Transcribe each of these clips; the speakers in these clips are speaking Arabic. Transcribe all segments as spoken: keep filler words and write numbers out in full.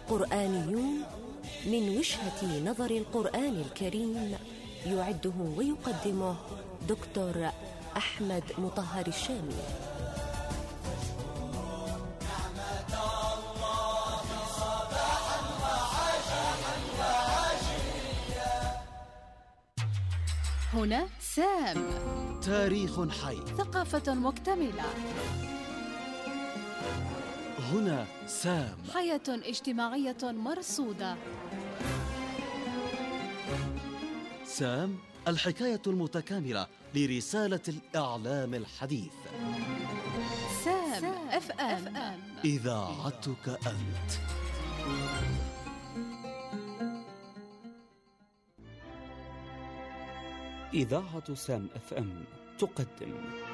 قرآنيون من وجهة نظر القرآن الكريم، يعده ويقدمه دكتور أحمد مطهر الشامي. هنا سام، تاريخ حي، ثقافة مكتملة. هنا سام، حياة اجتماعية مرصودة. سام، الحكاية المتكاملة لرسالة الإعلام الحديث. سام اف ام، إذاعتك أنت. إذاعة سام اف ام تقدم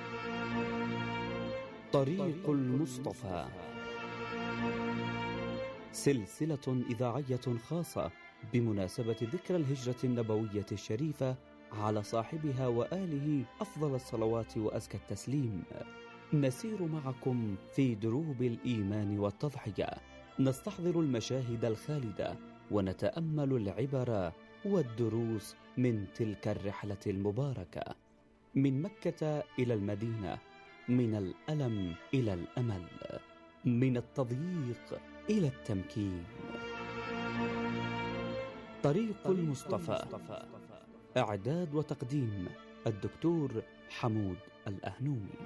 طريق المصطفى، سلسلة إذاعية خاصة بمناسبة ذكرى الهجرة النبوية الشريفة على صاحبها وآله أفضل الصلوات وأزكى التسليم. نسير معكم في دروب الإيمان والتضحية، نستحضر المشاهد الخالدة ونتأمل العبر والدروس من تلك الرحلة المباركة، من مكة إلى المدينة، من الألم إلى الأمل، من التضييق إلى التمكين. طريق المصطفى، إعداد وتقديم الدكتور حمود الأهنومي.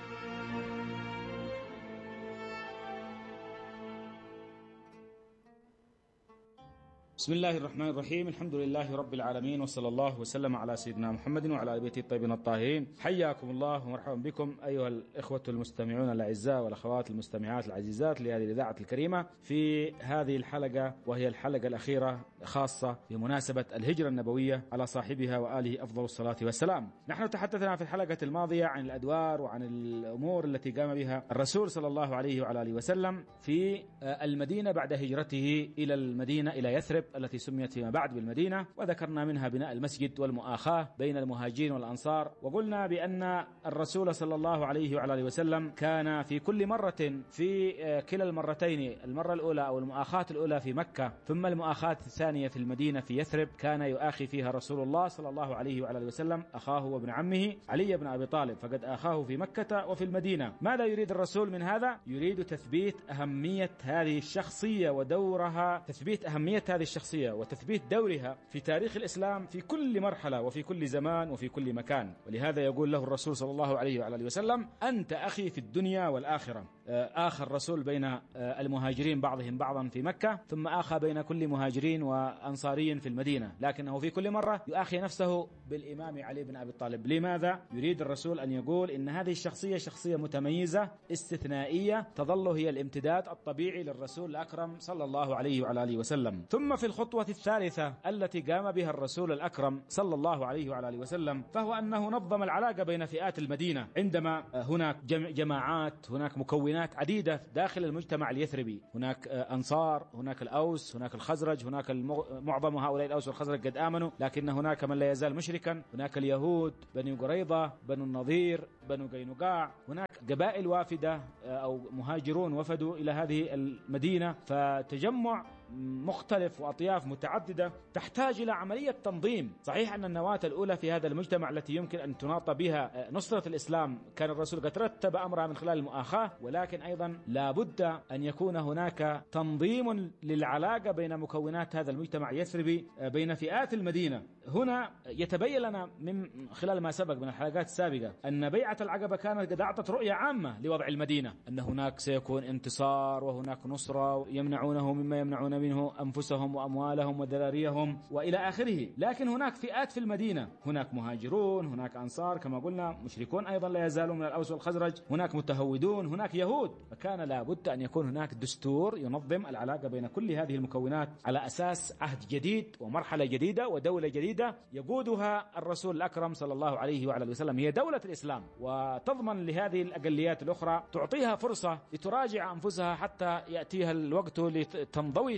بسم الله الرحمن الرحيم، الحمد لله رب العالمين، وصلى الله وسلم على سيدنا محمد وعلى آل بيته الطيبين الطاهرين. حياكم الله ومرحبا بكم أيها الإخوة المستمعون الأعزاء والأخوات المستمعات العزيزات لهذه الإذاعة الكريمة في هذه الحلقة، وهي الحلقة الأخيرة خاصة بمناسبة الهجرة النبوية على صاحبها وآله أفضل الصلاة والسلام. نحن تحدثنا في الحلقة الماضية عن الأدوار وعن الأمور التي قام بها الرسول صلى الله عليه وعلى آله وسلم في المدينة بعد هجرته إلى المدينة إلى يثرب التي سميت فيما بعد بالمدينة، وذكرنا منها بناء المسجد والمؤاخاة بين المهاجرين والأنصار. وقلنا بأن الرسول صلى الله عليه وعلى آله وسلم كان في كل مرة في كلا المرتين، المرة الأولى أو المؤاخاة الأولى في مكة ثم المؤاخاة الثانية في المدينة في يثرب، كان يؤاخي فيها رسول الله صلى الله عليه وعلى آله وسلم أخاه وابن عمه علي بن أبي طالب، فقد أخاه في مكة وفي المدينة. ماذا يريد الرسول من هذا؟ يريد تثبيت أهمية هذه الشخصية ودورها، تثبيت أهمية هذه الشخصية وتثبيت دورها في تاريخ الإسلام في كل مرحلة وفي كل زمان وفي كل مكان. ولهذا يقول له الرسول صلى الله عليه وعلى آله وسلم: أنت أخي في الدنيا والآخرة. آخر الرسول بين المهاجرين بعضهم بعضا في مكة، ثم آخى بين كل مهاجرين وأنصاري في المدينة، لكنه في كل مرة يؤخي نفسه بالإمام علي بن أبي طالب. لماذا؟ يريد الرسول أن يقول إن هذه الشخصية شخصية متميزة استثنائية تظل هي الامتداد الطبيعي للرسول الأكرم صلى الله عليه وعلى آله وسلم. ثم في الخطوة الثالثة التي قام بها الرسول الأكرم صلى الله عليه وعلى آله وسلم، فهو أنه نظم العلاقة بين فئات المدينة. عندما هناك جماعات، هناك مكونات عديدة داخل المجتمع اليثربي، هناك أنصار، هناك الأوس، هناك الخزرج، هناك معظم هؤلاء الأوس والخزرج قد آمنوا، لكن هناك من لا يزال مشركا، هناك اليهود، بني قريظة، بنو النضير، بنو قينقاع، هناك قبائل وافدة أو مهاجرون وفدوا إلى هذه المدينة، فتجمع مختلف وأطياف متعددة تحتاج إلى عملية تنظيم. صحيح أن النواة الأولى في هذا المجتمع التي يمكن أن تناط بها نصرة الإسلام كان الرسول قد رتب أمرها من خلال المؤاخاة، ولكن أيضا لا بد أن يكون هناك تنظيم للعلاقة بين مكونات هذا المجتمع اليثربي بين فئات المدينة. هنا يتبين لنا من خلال ما سبق من الحلقات السابقة أن بيعة العقبة كانت قد أعطت رؤية عامة لوضع المدينة، أن هناك سيكون انتصار وهناك نصرة يمنعونه مما يمنعون منه أنفسهم وأموالهم وذراريهم وإلى آخره. لكن هناك فئات في المدينة، هناك مهاجرون، هناك أنصار كما قلنا، مشركون أيضا لا يزالون من الأوس والخزرج، هناك متهودون، هناك يهود. فكان لابد أن يكون هناك دستور ينظم العلاقة بين كل هذه المكونات على أساس عهد جديد ومرحلة جديدة ودولة جديدة يقودها الرسول الأكرم صلى الله عليه وعلى وسلم، هي دولة الإسلام، وتضمن لهذه الأقليات الأخرى، تعطيها فرصة لتراجع أنفسها حتى يأتيها الوقت لتنضوي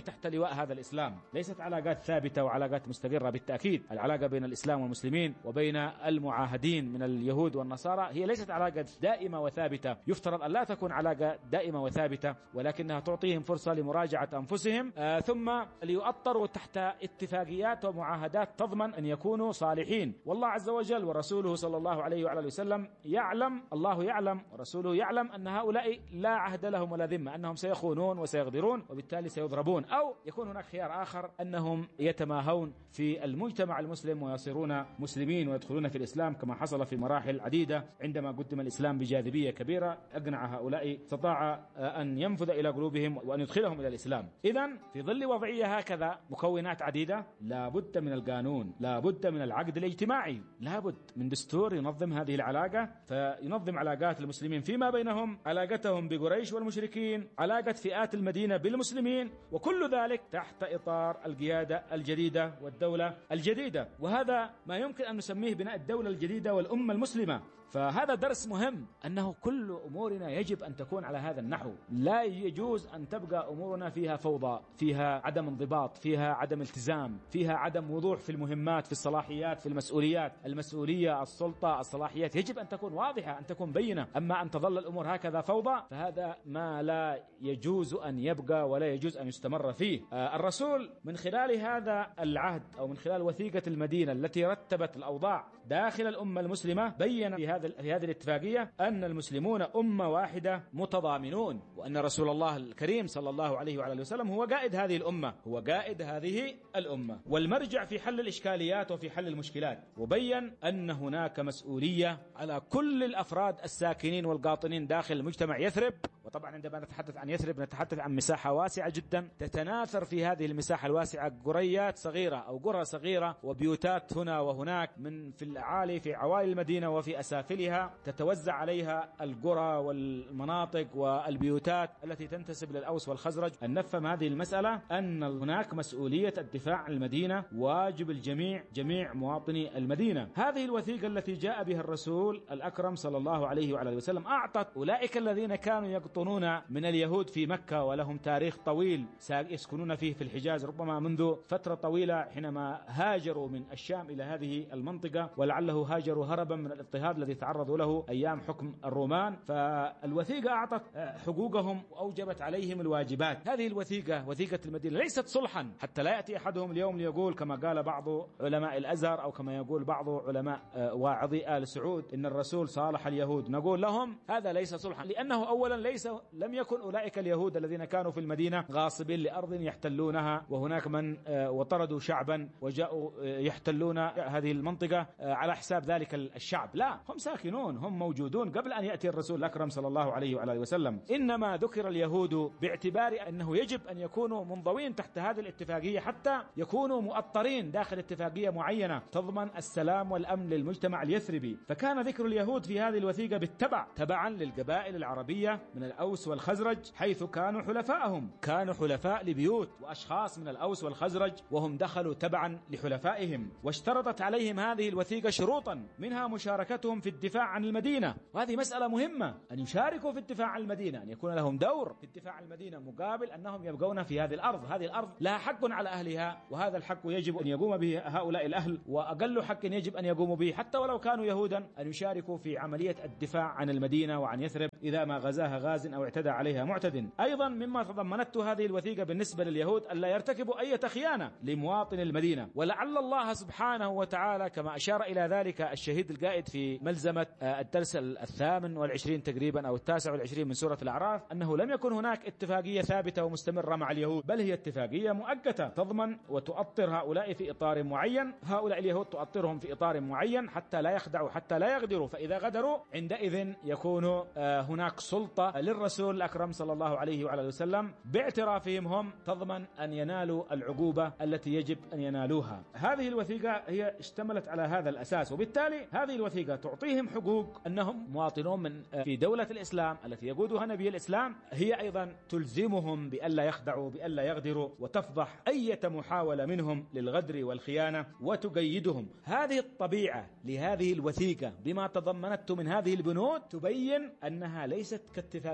تحت لواء هذا الإسلام. ليست علاقات ثابتة وعلاقات مستقرة بالتأكيد. العلاقة بين الإسلام والمسلمين وبين المعاهدين من اليهود والنصارى هي ليست علاقة دائمة وثابتة، يفترض أن لا تكون علاقة دائمة وثابتة، ولكنها تعطيهم فرصة لمراجعة أنفسهم آه ثم ليؤطروا تحت اتفاقيات ومعاهدات تضمن أن يكونوا صالحين. والله عز وجل ورسوله صلى الله عليه وعلى اله وسلم يعلم، الله يعلم ورسوله يعلم أن هؤلاء لا عهد لهم ولا ذمة، أنهم سيخونون وسيغدرون وبالتالي سيضربون، أو يكون هناك خيار آخر أنهم يتماهون في المجتمع المسلم ويصيرون مسلمين ويدخلون في الإسلام كما حصل في مراحل عديدة. عندما قدم الإسلام بجاذبية كبيرة أقنع هؤلاء، استطاع أن ينفذ إلى قلوبهم وأن يدخلهم إلى الإسلام. إذن في ظل وضعية هكذا مكونات عديدة لا بد من القانون، لا بد من العقد الاجتماعي، لا بد من دستور ينظم هذه العلاقة، فينظم علاقات المسلمين فيما بينهم، علاقتهم بقريش والمشركين، علاقة فئات المدينة بالمسلمين، وكل ذلك تحت إطار القيادة الجديدة والدولة الجديدة. وهذا ما يمكن أن نسميه بناء الدولة الجديدة والأمة المسلمة. فهذا درس مهم، أنه كل أمورنا يجب أن تكون على هذا النحو. لا يجوز أن تبقى أمورنا فيها فوضى، فيها عدم انضباط، فيها عدم التزام، فيها عدم وضوح في المهمات، في الصلاحيات، في المسؤوليات. المسؤولية، السلطة، الصلاحيات يجب أن تكون واضحة، أن تكون بينة. أما أن تظل الأمور هكذا فوضى فهذا ما لا يجوز أن يبقى ولا يجوز أن يستمر فيه. آه الرسول من خلال هذا العهد أو من خلال وثيقة المدينة التي رتبت الأوضاع داخل الأمة المسلمة بين في هذا في هذه الاتفاقية أن المسلمون أمة واحدة متضامنون، وأن رسول الله الكريم صلى الله عليه وعلى اله وسلم هو قائد هذه الأمة، هو قائد هذه الأمة والمرجع في حل الإشكاليات وفي حل المشكلات. وبين أن هناك مسؤولية على كل الأفراد الساكنين والقاطنين داخل مجتمع يثرب. وطبعا عندما نتحدث عن يثرب نتحدث عن مساحة واسعة جدا، تتناثر في هذه المساحة الواسعة قريات صغيرة أو قرى صغيرة وبيوتات هنا وهناك، من في الأعالي في عوالي المدينة وفي أسافلها، تتوزع عليها القرى والمناطق والبيوتات التي تنتسب للأوس والخزرج. أن نفهم هذه المسألة، أن هناك مسؤولية الدفاع عن المدينة، واجب الجميع، جميع مواطني المدينة. هذه الوثيقة التي جاء بها الرسول الأكرم صلى الله عليه وعلى اله وسلم أعطت أولئك الذين كانوا يقطنون من اليهود في مكة ولهم تاريخ طويل يسكنون فيه في الحجاز ربما منذ فترة طويلة، حينما هاجروا من الشام إلى هذه المنطقة، ولعله هاجروا هربا من الاضطهاد الذي تعرضوا له أيام حكم الرومان. فالوثيقة أعطت حقوقهم وأوجبت عليهم الواجبات. هذه الوثيقة وثيقة المدينة ليست صلحا حتى لا يأتي أحدهم اليوم ليقول كما قال بعض علماء الأزهر أو كما يقول بعض علماء واعظي آل سعود إن الرسول صالح اليهود. نقول لهم هذا ليس صلحا، لأنه أولا ليس لم يكن أولئك اليهود الذين كانوا في المدينة غاصبين لأرض يحتلونها، وهناك من وطردوا شعبا وجاءوا يحتلون هذه المنطقة على حساب ذلك الشعب. لا، هم ساكنون، هم موجودون قبل أن يأتي الرسول الأكرم صلى الله عليه وعلى اله وسلم. إنما ذكر اليهود باعتبار أنه يجب أن يكونوا منضوين تحت هذه الاتفاقية حتى يكونوا مؤطرين داخل اتفاقية معينة تضمن السلام والأمن للمجتمع اليثربي. فكان ذكر اليهود في هذه الوثيقة بالتبع، تبعا للقبائل العربية من الأوس والخزرج، حيث كانوا حلفائهم، كانوا حلفاء لبيوت وأشخاص من الأوس والخزرج وهم دخلوا تبعا لحلفائهم. واشترطت عليهم هذه الوثيقة شروطا، منها مشاركتهم في الدفاع عن المدينة، وهذه مسألة مهمة، أن يشاركوا في الدفاع عن المدينة، أن يكون لهم دور في الدفاع عن المدينة مقابل أنهم يبقون في هذه الأرض. هذه الأرض لها حق على أهلها، وهذا الحق يجب أن يقوم به هؤلاء الأهل، وأقل حق يجب أن يقوموا به حتى ولو كانوا يهودا، أن يشاركوا في عملية الدفاع عن المدينة وعن يثرب إذا ما غزاها غاز أو اعتدى عليها معتد. أيضا مما تضمنته هذه الوثيقة بالنسبة لليهود ألا يرتكبوا أي خيانة لمواطن المدينة. ولعل الله سبحانه وتعالى كما أشار إلى ذلك الشهيد القائد في ملزمة الدرس الثامن والعشرين تقريبا أو التاسع والعشرين من سورة الأعراف، أنه لم يكن هناك اتفاقية ثابتة ومستمرة مع اليهود، بل هي اتفاقية مؤقتة تضمن وتؤطر هؤلاء في إطار معين، هؤلاء اليهود تؤطرهم في إطار معين حتى لا يخدعوا، حتى لا يغدروا. فإذا غدروا عندئذ يكون هناك سلطة للرسول الأكرم صلى الله عليه وعلى اله وسلم باعترافهم هم تضمن أن ينالوا العقوبة التي يجب أن ينالوها. هذه الوثيقة هي اشتملت على هذا الأساس، وبالتالي هذه الوثيقة تعطيهم حقوق أنهم مواطنون من في دولة الإسلام التي يقودها نبي الإسلام، هي أيضا تلزمهم بألا يخدعوا، بألا يغدروا، وتفضح أي محاولة منهم للغدر والخيانة وتقيدهم. هذه الطبيعة لهذه الوثيقة بما تضمنته من هذه البنود تبين أنها ليست كاتفاقية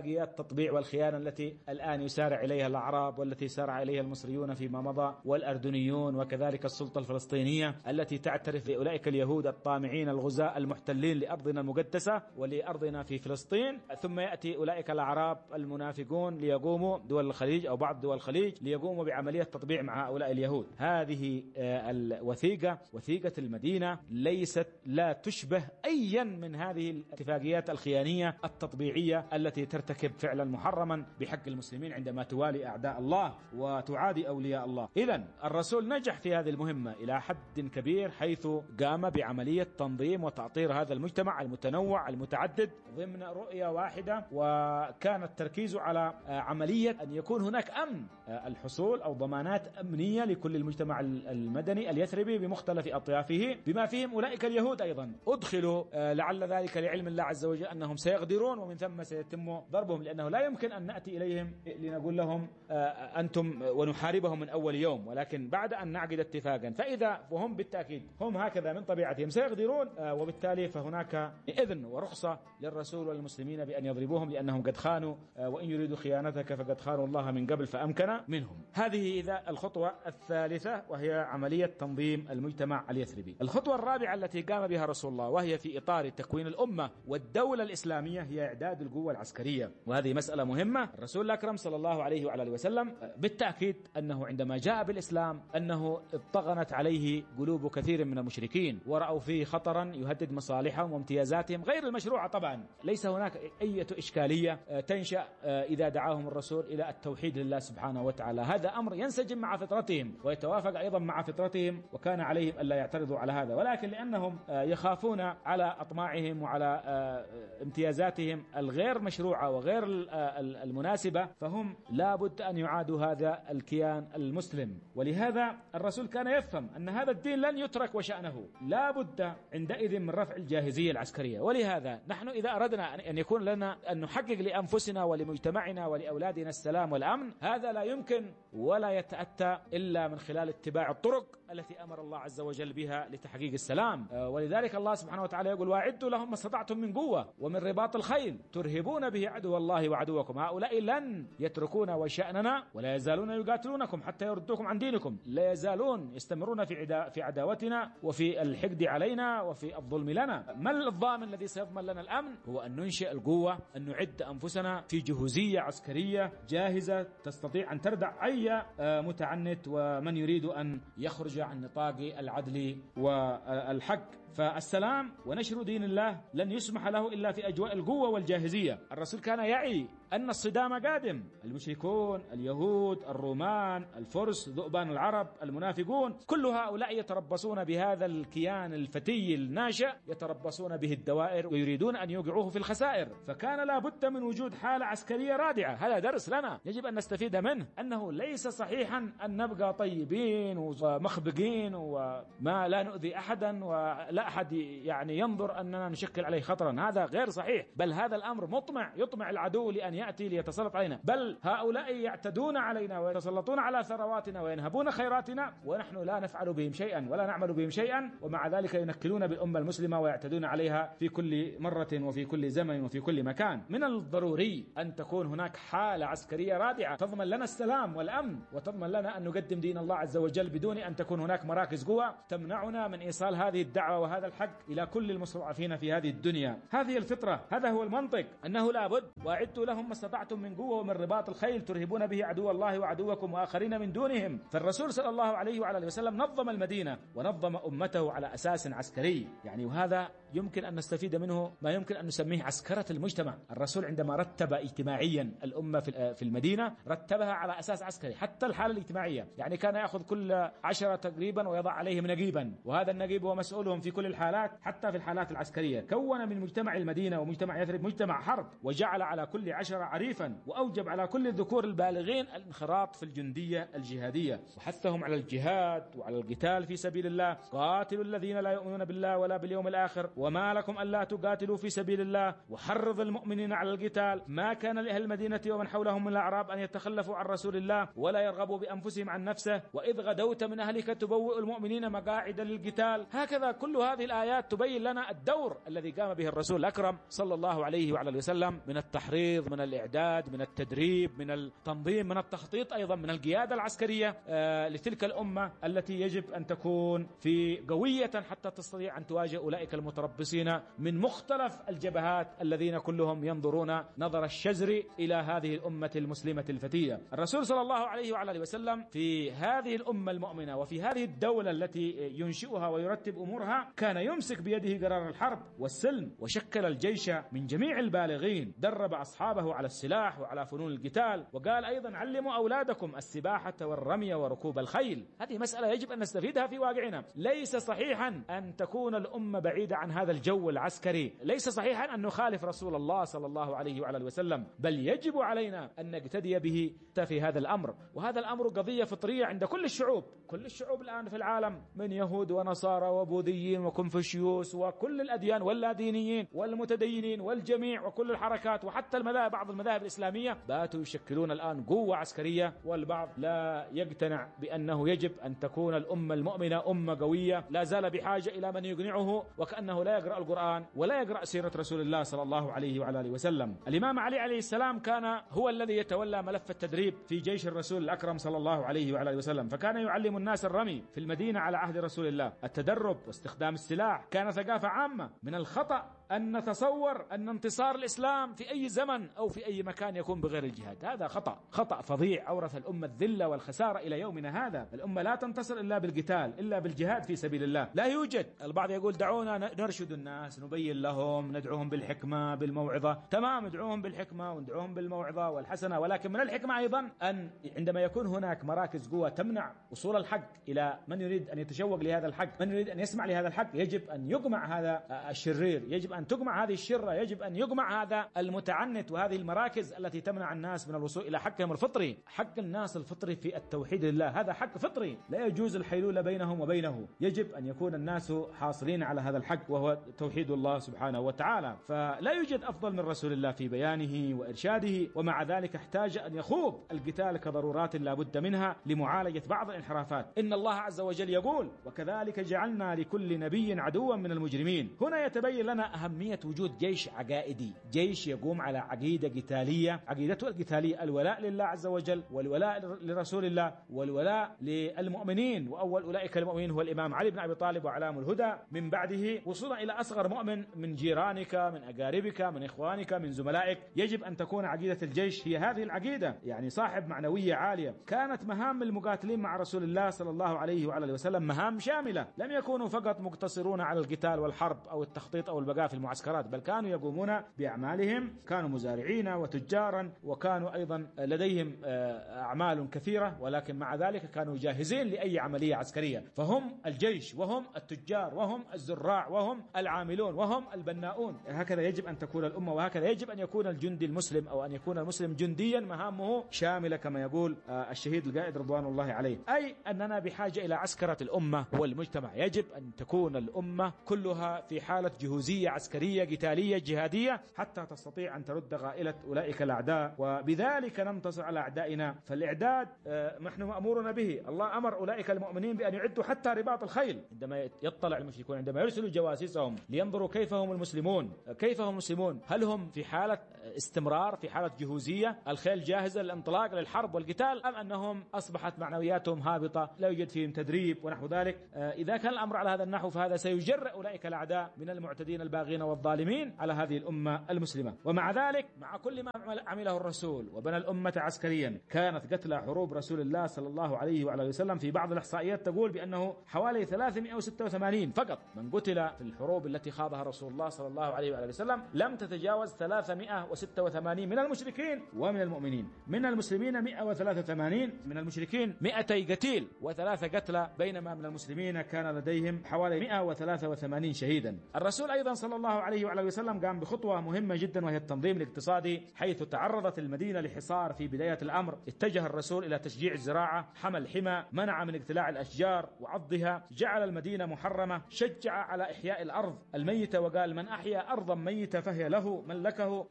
اتفاقيات التطبيع والخيانة التي الآن يسارع إليها الأعراب والتي سارع إليها المصريون فيما مضى والأردنيون، وكذلك السلطة الفلسطينية التي تعترف بأولئك اليهود الطامعين الغزاة المحتلين لأرضنا المقدسة ولأرضنا في فلسطين. ثم يأتي أولئك الأعراب المنافقون ليقوموا دول الخليج أو بعض دول الخليج ليقوموا بعملية تطبيع مع هؤلاء اليهود. هذه الوثيقة وثيقة المدينة ليست لا تشبه أيا من هذه الاتفاقيات الخيانية التطبيعية التي ترتكب فعلا محرما بحق المسلمين عندما توالي أعداء الله وتعادي أولياء الله. إذن الرسول نجح في هذه المهمة إلى حد كبير، حيث قام بعملية تنظيم وتعطير هذا المجتمع المتنوع المتعدد ضمن رؤية واحدة، وكان التركيز على عملية أن يكون هناك أمن الحصول أو ضمانات أمنية لكل المجتمع المدني اليثربي بمختلف أطيافه، بما فيهم أولئك اليهود أيضا أدخلوا لعل ذلك لعلم الله عز وجل أنهم سيغدرون ومن ثم سيتم ضربهم، لأنه لا يمكن أن نأتي إليهم لنقول لهم أنتم ونحاربهم من أول يوم، ولكن بعد أن نعقد اتفاقا فإذا وهم بالتأكيد هم هكذا من طبيعتهم سيغدرون، وبالتالي فهناك إذن ورخصة للرسول والمسلمين بأن يضربوهم لأنهم قد خانوا، وإن يريدوا خيانتك فقد خانوا الله من قبل فأمكن منهم. هذه إذا الخطوة الثالثة وهي عملية تنظيم المجتمع اليثربي. الخطوة الرابعة التي قام بها رسول الله وهي في إطار تكوين الأمة والدولة الإسلامية هي إعداد القوة العسكرية، وهذه مسألة مهمة. الرسول الأكرم صلى الله عليه وعلى آله وسلم بالتأكيد أنه عندما جاء بالإسلام أنه اطغنت عليه قلوب كثير من المشركين ورأوا فيه خطرا يهدد مصالحهم وامتيازاتهم غير المشروعة. طبعا ليس هناك أي إشكالية تنشأ إذا دعاهم الرسول إلى التوحيد لله سبحانه وتعالى، هذا أمر ينسجم مع فطرتهم ويتوافق أيضا مع فطرتهم، وكان عليهم ألا يعترضوا على هذا، ولكن لأنهم يخافون على أطماعهم وعلى امتيازاتهم الغير مشروعة وغير المناسبة فهم لابد أن يعادوا هذا الكيان المسلم. ولهذا الرسول كان يفهم أن هذا الدين لن يترك وشأنه لابد عندئذ من رفع الجاهزية العسكرية. ولهذا نحن إذا أردنا أن يكون لنا أن نحقق لأنفسنا ولمجتمعنا ولأولادنا السلام والأمن، هذا لا يمكن ولا يتأتى إلا من خلال اتباع الطرق التي أمر الله عز وجل بها لتحقيق السلام. ولذلك الله سبحانه وتعالى يقول: وأعدوا لهم ما استطعتم من قوة ومن رباط الخيل ترهبون به عدو الله وعدوكم. هؤلاء لن يتركونا وشأننا ولا يزالون يقاتلونكم حتى يردوكم عن دينكم، لا يزالون يستمرون في عدا في عداوتنا وفي الحقد علينا وفي الظلم لنا. ما الضامن الذي سيضمن لنا الأمن؟ هو أن ننشئ القوة، أن نعد أنفسنا في جهوزية عسكرية جاهزة تستطيع أن تردع أي متعنت ومن يريد أن يخرج عن نطاق العدل والحق. فالسلام ونشر دين الله لن يسمح له إلا في أجواء القوة والجاهزية. الرسول كان يعي أن الصدام قادم، المشركون، اليهود، الرومان، الفرس، ذؤبان العرب، المنافقون، كل هؤلاء يتربصون بهذا الكيان الفتي الناشئ، يتربصون به الدوائر ويريدون أن يوقعوه في الخسائر. فكان لا بد من وجود حالة عسكرية رادعة. هذا درس لنا يجب أن نستفيد منه، أنه ليس صحيحا أن نبقى طيبين ومخبقين وما لا نؤذي أحدا ولا أحد يعني ينظر أننا نشكل عليه خطرا. هذا غير صحيح، بل هذا الأمر مطمع يطمع العدو لأن يأتي ليتسلط علينا، بل هؤلاء يعتدون علينا ويتسلطون على ثرواتنا وينهبون خيراتنا ونحن لا نفعل بهم شيئا ولا نعمل بهم شيئا، ومع ذلك ينكلون بالأمة المسلمة ويعتدون عليها في كل مرة وفي كل زمن وفي كل مكان. من الضروري أن تكون هناك حالة عسكرية رادعة تضمن لنا السلام والأمن وتضمن لنا أن نقدم دين الله عز وجل بدون أن تكون هناك مراكز قوة تمنعنا من إيصال هذه الدعوة وهذا الحق إلى كل المستضعفين في هذه الدنيا. هذه الفطرة، هذا هو المنطق، أنه لابد وأعدوا لهم ما استطعتم من قوة ومن رباط الخيل ترهبون به عدو الله وعدوكم وآخرين من دونهم. فالرسول صلى الله عليه وعلى آله وسلم نظم المدينة ونظم أمته على أساس عسكري، يعني وهذا يمكن أن نستفيد منه ما يمكن أن نسميه عسكرة المجتمع. الرسول عندما رتب اجتماعيا الأمة في المدينة رتبها على أساس عسكري، حتى الحالة الاجتماعية، يعني كان يأخذ كل عشرة تقريبا ويضع عليهم نقيبا، وهذا النقيب هو مسؤولهم في كل الحالات حتى في الحالات العسكرية. كون من مجتمع المدينة ومجتمع يثرب مجتمع حرب، وجعل على كل عشرة عريفا، وأوجب على كل الذكور البالغين الانخراط في الجندية الجهادية، وحثهم على الجهاد وعلى القتال في سبيل الله. قاتلوا الذين لا يؤمنون بالله ولا باليوم الآخر وما لكم ألا تقاتلوا في سبيل الله وحرض المؤمنين على القتال. ما كان لأهل المدينة ومن حولهم من الأعراب أن يتخلفوا عن رسول الله ولا يرغبوا بأنفسهم عن نفسه، وإذ غدوت من أهلك تبوئ المؤمنين مقاعد للقتال. هكذا كل هذه الآيات تبين لنا الدور الذي قام به الرسول الأكرم صلى الله عليه وعلى آله وسلم من التحريض، من الإعداد، من التدريب، من التنظيم، من التخطيط، أيضا من القيادة العسكرية لتلك الأمة التي يجب أن تكون في قوية حتى تستطيع أن تواجه أولئك المتربصين من مختلف الجبهات الذين كلهم ينظرون نظر الشزر إلى هذه الأمة المسلمة الفتية. الرسول صلى الله عليه وعلى آله وسلم في هذه الأمة المؤمنة وفي هذه الدولة التي ينشئها ويرتب أمورها كان يمسك بيده قرار الحرب والسلم، وشكل الجيش من جميع البالغين، درب أصحابه على السلاح وعلى فنون القتال، وقال أيضا علموا أولادكم السباحة والرمي وركوب الخيل. هذه مسألة يجب أن نستفيدها في واقعنا. ليس صحيحا أن تكون الأمة بعيدة عن هذا الجو العسكري، ليس صحيحا أن نخالف رسول الله صلى الله عليه وعلى آله وسلم، بل يجب علينا أن نقتدي به في هذا الأمر. وهذا الأمر قضية فطرية عند كل الشعوب، كل الشعوب الآن في العالم من يهود ونصارى وبوذيين وكونفوشيوس وكل الأديان واللادينيين والمتدينين والجميع وكل الحركات وحتى المذاهب، بعض المذاهب الإسلامية باتوا يشكلون الآن قوة عسكرية، والبعض لا يقتنع بأنه يجب أن تكون الأمة المؤمنة أمة قوية، لا زال بحاجة إلى من يقنعه، وكأنه لا يقرأ القرآن ولا يقرأ سيرة رسول الله صلى الله عليه وعلى آله وسلم. الإمام علي عليه السلام كان هو الذي يتولى ملف التدريب في جيش الرسول الأكرم صلى الله عليه وعلى آله وسلم، فكان يعلم الناس الرمي في المدينة على عهد رسول الله، التدرب واستخدام السلاح. كان ثقافة عامة. من الخطأ أن نتصور أن انتصار الإسلام في أي زمن أو في أي مكان يكون بغير الجهاد، هذا خطأ، خطأ فظيع أورث الأمة الذلة والخسارة إلى يومنا هذا. الأمة لا تنتصر إلا بالقتال، إلا بالجهاد في سبيل الله، لا يوجد. البعض يقول دعونا نرشد الناس، نبين لهم، ندعوهم بالحكمة بالموعظة. تمام، ندعوهم بالحكمة وندعوهم بالموعظة والحسنة، ولكن من الحكمة أيضا أن عندما يكون هناك مراكز قوة تمنع وصول الحق إلى من يريد أن يتشوق لهذا الحق، من يريد أن يسمع لهذا الحق، يجب أن يقمع هذا الشرير، يجب أن تقمع هذه الشرة، يجب أن يقمع هذا المتعنت وهذه المراكز التي تمنع الناس من الوصول إلى حقهم الفطري. حق الناس الفطري في التوحيد لله، هذا حق فطري لا يجوز الحيلول بينهم وبينه، يجب أن يكون الناس حاصلين على هذا الحق وهو توحيد الله سبحانه وتعالى. فلا يوجد أفضل من رسول الله في بيانه وإرشاده، ومع ذلك احتاج أن يخوض القتال كضرورات لا بد منها لمعالجة بعض الانحرافات. إن الله عز وجل يقول وكذلك جعلنا لكل نبي عدوا من المجرمين. هنا يتبين لنا أهمية وجود جيش عقائدي، جيش يقوم على عقيدة قتالية، عقيدته القتالية الولاء لله عز وجل، والولاء لرسول الله، والولاء للمؤمنين، وأول أولئك المؤمنين هو الإمام علي بن أبي طالب وعلام الهدى من بعده، وصولا إلى أصغر مؤمن من جيرانك، من أقاربك، من إخوانك، من زملائك. يجب أن تكون عقيدة الجيش هي هذه العقيدة، يعني صاحب معنوية عالية. كانت مهام المقاتلين مع رسول الله صلى الله عليه وعلى آله وسلم مهام شاملة، لم يكونوا فقط مقتصرون على القتال والحرب أو التخطيط أو البقاء في المعسكرات، بل كانوا يقومون بأعمالهم، كانوا مزارعين وتجارا، وكانوا أيضا لديهم أعمال كثيرة، ولكن مع ذلك كانوا جاهزين لأي عملية عسكرية. فهم الجيش، وهم التجار، وهم الزراع، وهم العاملون، وهم البناؤون. هكذا يجب أن تكون الأمة، وهكذا يجب أن يكون الجندي المسلم أو أن يكون المسلم جنديا مهامه شاملة كما يقول الشهيد القائد رضوان الله عليه. أي أننا بحاجة إلى عسكرة الأمة والمجتمع. يجب أن تكون الأمة كلها في حالة جهوزية عسكرية قتالية جهادية حتى تستطيع أن ترد غائلة أولئك الأعداء، وبذلك ننتصر على أعدائنا. فالإعداد نحن مأمورون به. الله أمر أولئك المؤمنين بأن يعدوا حتى رباط الخيل. عندما يطلع المشركون، عندما يرسلوا جواسيسهم لينظروا كيف هم المسلمون، كيف هم المسلمون، هل هم في حالة استمرار، في حالة جهوزية، الخيل جاهزة للانطلاق للحرب والقتال، أم أنهم أصبحت معنوياتهم هابطة، لا يوجد فيهم تدريب ونحو ذلك. إذا كان الأمر على هذا النحو فهذا سيجر أولئك الأعداء من المعتدين الباغين والظالمين على هذه الأمة المسلمة. ومع ذلك، مع كل ما عمله الرسول وبنى الأمة عسكريا، كانت قتلى حروب رسول الله صلى الله عليه وعلى وسلم في بعض الإحصائيات تقول بأنه حوالي ثلاثمائة وستة وثمانين فقط من قتل في الحروب التي خاضها رسول الله صلى الله عليه وعلى وسلم، لم تتجاوز ثلاثمائة وستة وثمانين من المشركين ومن المؤمنين. من المسلمين مائة وثلاثة وثمانين، من المشركين مئتي قتيل وثلاثة قتلى، بينما من المسلمين كان لديهم حوالي مائة وثلاثة وثمانين شهيدا. الرسول أيضا صلى الله عليه وعلى وسلم قام بخطوة مهمة جدا، وهي التنظيم الاقتصادي، حيث تعرضت المدينة لحصار في بداية الأمر. اتجه الرسول إلى تشجيع الزراعة، حمى الحمى، منع من اقتلاع الأشجار وعضها، جعل المدينة محرمة، شجع على إحياء الأرض الميتة، وقال من أحيا أرضا ميتة فهي له ملكه. لماذا؟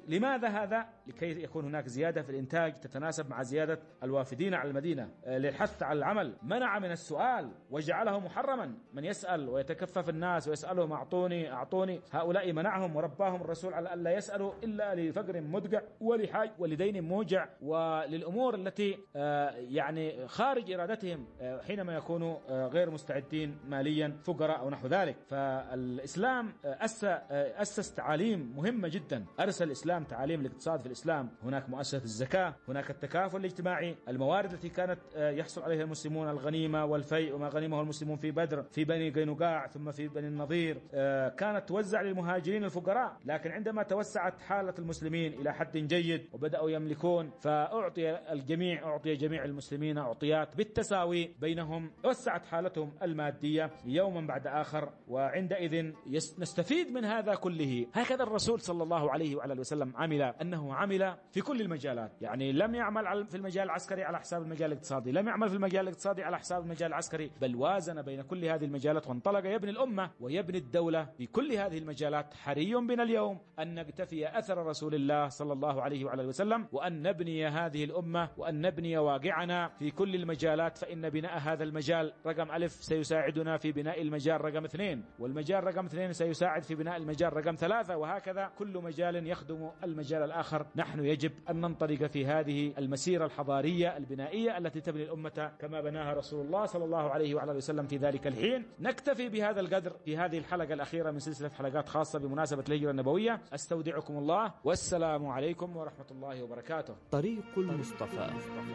لماذا هذا؟ لكي يكون هناك زيادة في الإنتاج تتناسب مع زيادة الوافدين على المدينة، للحث على العمل. منع من السؤال وجعله محرما، من يسأل ويتكفف الناس ويسألهم أعطوني أعطوني، هؤلاء منعهم ورباهم الرسول على ألا يسألوا إلا لفقر مدقع ولحاج ولدين موجع وللأمور التي يعني خارج إرادتهم حينما يكونوا غير مستعدين ماليا، فقراء أو نحو ذلك. فالإسلام أسس تعاليم مهمة جدا، أرسل الإسلام تعاليم الاقتصاد في الإسلام. هناك مؤسسة الزكاة، هناك التكافل الاجتماعي، الموارد التي كانت يحصل عليها المسلمون، الغنيمة والفيء وما غنمه المسلمون في بدر في بني قينقاع ثم في بني النضير، كانت توزع للمهاجرين الفقراء. لكن عندما توسعت حالة المسلمين إلى حد جيد وبدأوا يملكون، فأعطي الجميع أعطي جميع المسلمين أعطيات بالتساوي بينهم، وسعت حالتهم المادية يوما بعد آخر، وعندئذ نستفيد من هذا كله. هكذا الرسول صلى الله عليه وعلى وسلم عمل، أنه عمل في كل المجالات، يعني لم يعمل في المجال العسكري على حساب المجال الاقتصادي، لم يعمل في المجال الاقتصادي على حساب المجال العسكري، بل وازن بين كل هذه المجالات وانطلق يبني الأمة ويبني الدولة في كل هذه المجالات. حري بنا اليوم أن نقتفي أثر رسول الله صلى الله عليه وعلى وسلم، وأن نبني هذه الأمة وأن نبني واقعنا في كل المجالات، فإن بناء هذا المجال رقم ألف سيساعدنا في بناء المجال رقم اثنين، والمجال رقم اثنين سيساعد في بناء المجال رقم ثلاثة، وهكذا كل مجال يخدم المجال الآخر. نحن يجب أن ننطلق في هذه المسيرة الحضارية البنائية التي تبني الأمة كما بناها رسول الله صلى الله عليه وعلى وسلم في ذلك الحين. نكتفي بهذا القدر في هذه الحلقة الأخيرة من سلسلة حلقات خاصة بمناسبة الهجرة النبوية. أستودعكم الله والسلام عليكم ورحمة الله وبركاته. طريق المصطفى.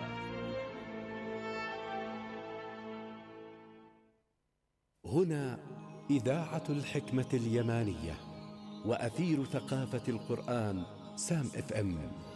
هنا إذاعة الحكمة اليمانية وأثير ثقافة القرآن سام اف ام.